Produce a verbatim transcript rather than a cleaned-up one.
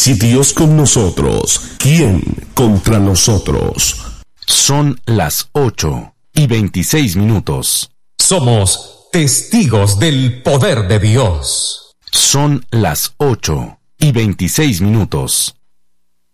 Si Dios con nosotros, ¿quién contra nosotros? Son las ocho y veintiséis minutos. Somos testigos del poder de Dios. Son las ocho y veintiséis minutos.